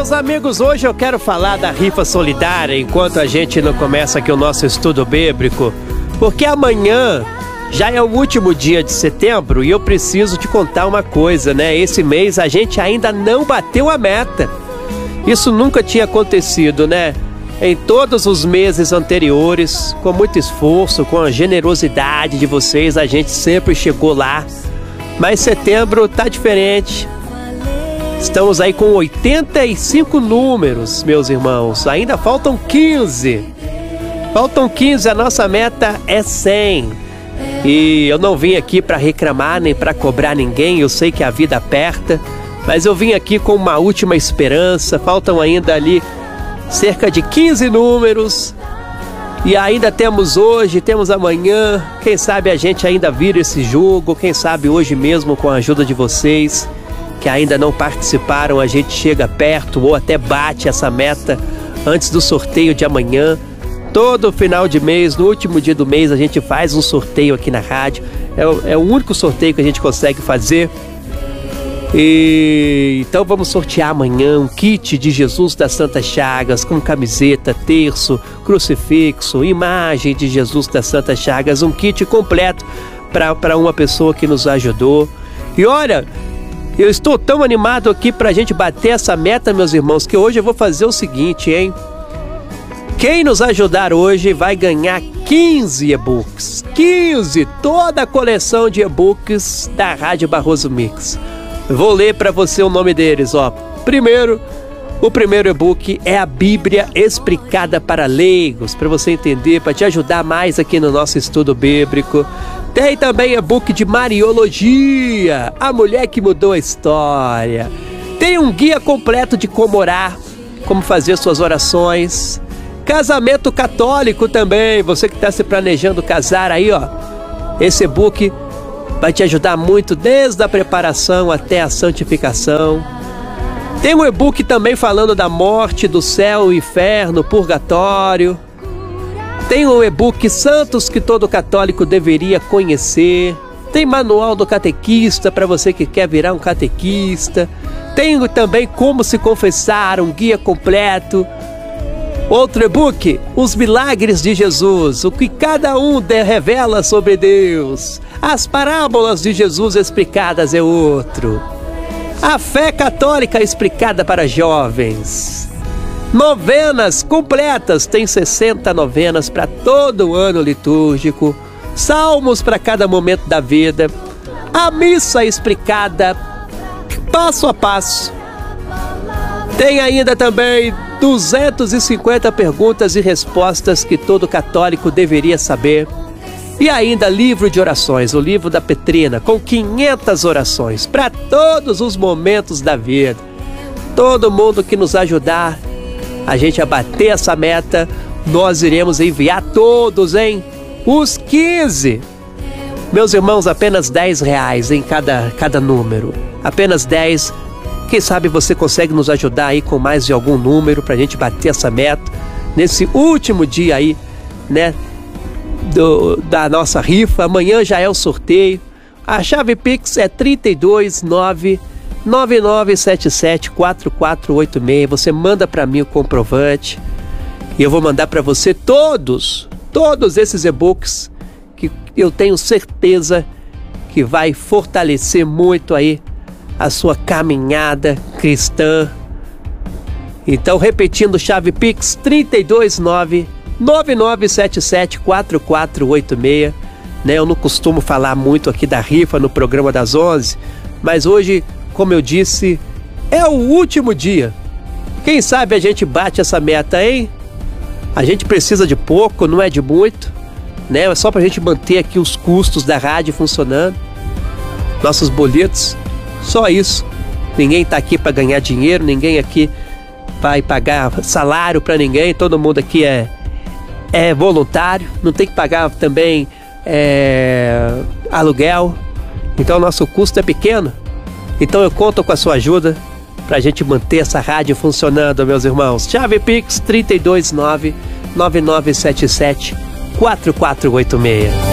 Meus amigos, hoje eu quero falar da rifa solidária enquanto a gente não começa aqui o nosso estudo bíblico, porque amanhã já é o último dia de setembro e eu preciso te contar uma coisa, né? Esse mês a gente ainda não bateu a meta. Isso nunca tinha acontecido, né? Em todos os meses anteriores, com muito esforço, com a generosidade de vocês, a gente sempre chegou lá. Mas setembro tá diferente. Estamos aí com 85 números, meus irmãos. Ainda faltam 15. Faltam 15, a nossa meta é 100. E eu não vim aqui para reclamar nem para cobrar ninguém. Eu sei que a vida aperta, mas eu vim aqui com uma última esperança. Faltam ainda ali cerca de 15 números. E ainda temos hoje, temos amanhã. Quem sabe a gente ainda vira esse jogo. Quem sabe hoje mesmo, com a ajuda de vocês que ainda não participaram, a gente chega perto ou até bate essa meta antes do sorteio de amanhã. Todo final de mês, no último dia do mês, a gente faz um sorteio aqui na rádio. É o único sorteio que a gente consegue fazer. E então vamos sortear amanhã um kit de Jesus das Santas Chagas, com camiseta, terço, crucifixo, imagem de Jesus das Santas Chagas, um kit completo para uma pessoa que nos ajudou. E olha, eu estou tão animado aqui para a gente bater essa meta, meus irmãos, que hoje eu vou fazer o seguinte, hein? Quem nos ajudar hoje vai ganhar 15 e-books. 15! Toda a coleção de e-books da Rádio Barroso Mix. Vou ler para você o nome deles, ó. O primeiro e-book é a Bíblia explicada para leigos, para você entender, para te ajudar mais aqui no nosso estudo bíblico. Tem também e-book de Mariologia, a mulher que mudou a história. Tem um guia completo de como orar, como fazer suas orações. Casamento católico também, você que está se planejando casar aí, ó. Esse e-book vai te ajudar muito desde a preparação até a santificação. Tem um e-book também falando da morte, do céu, inferno, purgatório. Tem um e-book Santos que todo católico deveria conhecer. Tem manual do catequista para você que quer virar um catequista. Tem também como se confessar, um guia completo. Outro e-book, Os Milagres de Jesus, o que cada um revela sobre Deus. As parábolas de Jesus explicadas é outro. A fé católica explicada para jovens. Novenas completas, tem 60 novenas para todo o ano litúrgico. Salmos para cada momento da vida. A missa explicada passo a passo. Tem ainda também 250 perguntas e respostas que todo católico deveria saber. E ainda livro de orações, o livro da Petrina, com 500 orações para todos os momentos da vida. Todo mundo que nos ajudar a gente a bater essa meta, nós iremos enviar todos, hein? Os 15. Meus irmãos, apenas R$10 em cada número. Apenas 10. Quem sabe você consegue nos ajudar aí com mais de algum número pra gente bater essa meta nesse último dia aí, né? Da nossa rifa. Amanhã já é o sorteio. A chave Pix é 32999774486. Você manda para mim o comprovante e eu vou mandar para você todos esses e-books que eu tenho certeza que vai fortalecer muito aí a sua caminhada cristã. Então, repetindo, chave Pix 32999774486. Né, eu não costumo falar muito aqui da rifa no programa das 11, mas hoje, como eu disse, é o último dia. Quem sabe a gente bate essa meta, hein? A gente precisa de pouco, não é de muito, né? É só pra gente manter aqui os custos da rádio funcionando, nossos boletos, só isso. Ninguém tá aqui para ganhar dinheiro, ninguém aqui vai pagar salário para ninguém, todo mundo aqui é voluntário, não tem que pagar também aluguel, então o nosso custo é pequeno. Então eu conto com a sua ajuda pra gente manter essa rádio funcionando, meus irmãos. Chave Pix 32999774486.